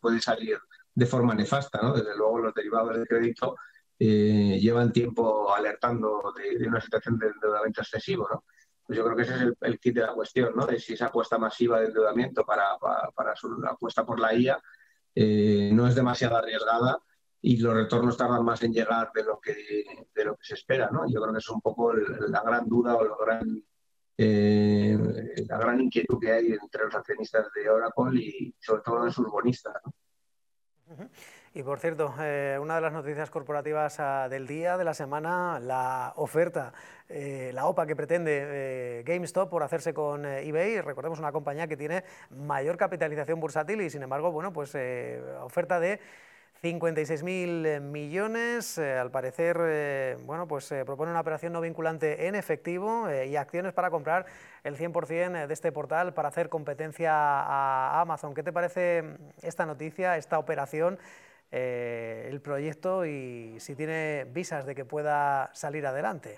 puede salir de forma nefasta, ¿no? Desde luego los derivados del crédito llevan tiempo alertando de una situación de endeudamiento excesivo, ¿no? Pues yo creo que ese es el kit de la cuestión, ¿no? De si esa apuesta masiva de endeudamiento para su apuesta por la IA no es demasiado arriesgada y los retornos tardan más en llegar de lo que se espera, ¿no? Yo creo que es un poco la gran duda o la gran inquietud que hay entre los accionistas de Oracle y sobre todo de sus bonistas, ¿no? Y por cierto, una de las noticias corporativas del día, de la semana, la oferta, la OPA que pretende GameStop por hacerse con eBay. Recordemos, una compañía que tiene mayor capitalización bursátil y, sin embargo, bueno, pues oferta de 56.000 millones. Al parecer, bueno, pues propone una operación no vinculante en efectivo y acciones para comprar el 100% de este portal para hacer competencia a Amazon. ¿Qué te parece esta noticia, esta operación, el proyecto, y si tiene visas de que pueda salir adelante?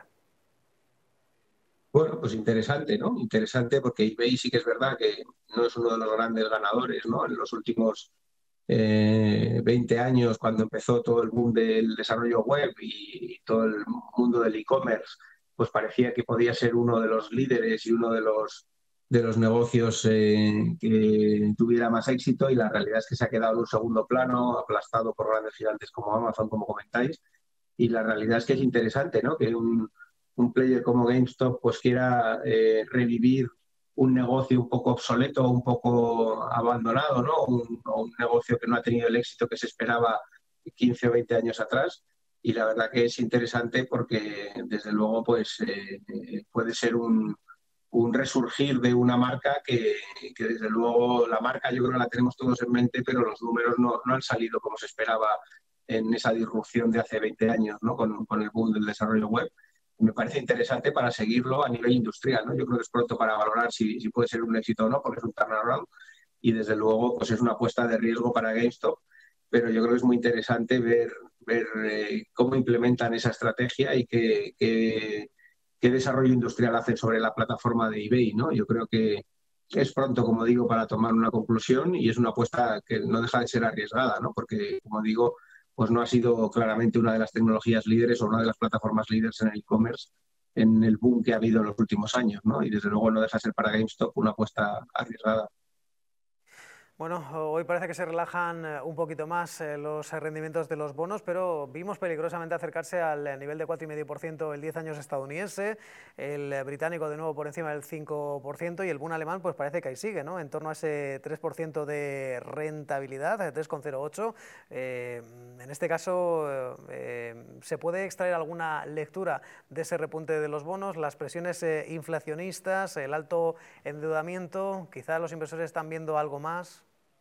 Bueno, pues interesante, ¿no? Interesante porque eBay sí que es verdad que no es uno de los grandes ganadores, ¿no? En los últimos 20 años, cuando empezó todo el boom del desarrollo web y todo el mundo del e-commerce, pues parecía que podía ser uno de los líderes y uno de los negocios que tuviera más éxito, y la realidad es que se ha quedado en un segundo plano, aplastado por grandes gigantes como Amazon, como comentáis, y la realidad es que es interesante, ¿no? Que un player como GameStop pues quiera revivir un negocio un poco obsoleto, un poco abandonado, ¿no? Un negocio que no ha tenido el éxito que se esperaba 15 o 20 años atrás. Y la verdad que es interesante porque, desde luego, pues puede ser un resurgir de una marca que, desde luego, la marca yo creo que la tenemos todos en mente, pero los números no han salido como se esperaba en esa disrupción de hace 20 años, ¿no? Con el boom del desarrollo web. Me parece interesante para seguirlo a nivel industrial, ¿no? Yo creo que es pronto para valorar si puede ser un éxito o no, porque es un turnaround y, desde luego, pues es una apuesta de riesgo para GameStop, pero yo creo que es muy interesante ver cómo implementan esa estrategia y qué desarrollo industrial hacen sobre la plataforma de eBay, ¿no? Yo creo que es pronto, como digo, para tomar una conclusión, y es una apuesta que no deja de ser arriesgada, ¿no? Porque, como digo, pues no ha sido claramente una de las tecnologías líderes o una de las plataformas líderes en el e-commerce en el boom que ha habido en los últimos años, ¿no? Y, desde luego, no deja de ser para GameStop una apuesta arriesgada. Bueno, hoy parece que se relajan un poquito más los rendimientos de los bonos, pero vimos peligrosamente acercarse al nivel de 4,5% el 10 años estadounidense, el británico de nuevo por encima del 5%, y el bono alemán pues parece que ahí sigue, ¿no? En torno a ese 3% de rentabilidad, 3,08. En este caso, ¿se puede extraer alguna lectura de ese repunte de los bonos, las presiones inflacionistas, el alto endeudamiento? Quizá los inversores están viendo algo más.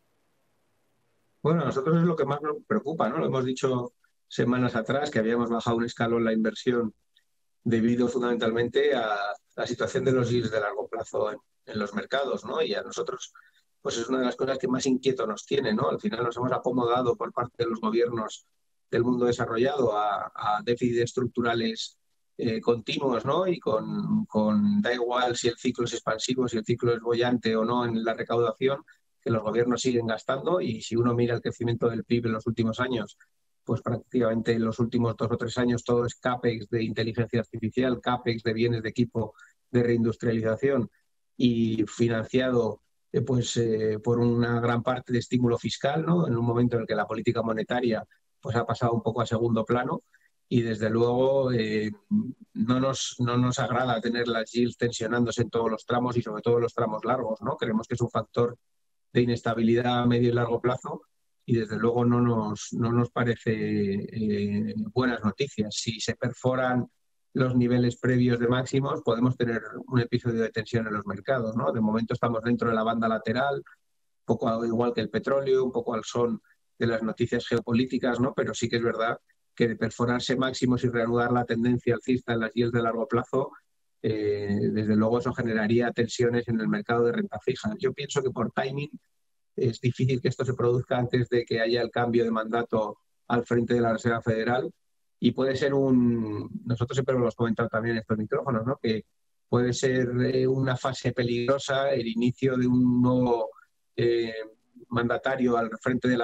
Bueno, a nosotros es lo que más nos preocupa, ¿no? Lo hemos dicho semanas atrás, que habíamos bajado un escalón la inversión debido fundamentalmente a la situación de los yields de largo plazo en los mercados, ¿no? Y a nosotros, pues es una de las cosas que más inquieto nos tiene, ¿no? Al final nos hemos acomodado por parte de los gobiernos del mundo desarrollado a déficits estructurales continuos, ¿no? Y da igual si el ciclo es expansivo, si el ciclo es boyante o no en la recaudación, que los gobiernos siguen gastando. Y si uno mira el crecimiento del PIB en los últimos años, pues prácticamente en los últimos 2 o 3 años todo es CAPEX de inteligencia artificial, CAPEX de bienes de equipo de reindustrialización, y financiado por una gran parte de estímulo fiscal, ¿no? En un momento en el que la política monetaria pues ha pasado un poco a segundo plano. Y, desde luego, no nos agrada tener las yields tensionándose en todos los tramos y sobre todo en los tramos largos, ¿no? Creemos que es un factor de inestabilidad a medio y largo plazo, y, desde luego, no nos parece buenas noticias. Si se perforan los niveles previos de máximos, podemos tener un episodio de tensión en los mercados, ¿no? De momento estamos dentro de la banda lateral, un poco igual que el petróleo, un poco al son de las noticias geopolíticas, ¿no? Pero sí que es verdad que, de perforarse máximos y reanudar la tendencia alcista en las yields de largo plazo, desde luego eso generaría tensiones en el mercado de renta fija. Yo pienso que, por timing, es difícil que esto se produzca antes de que haya el cambio de mandato al frente de la Reserva Federal, y puede ser nosotros siempre lo hemos comentado también en estos micrófonos, ¿no? Que puede ser una fase peligrosa el inicio de un nuevo mandatario al frente de la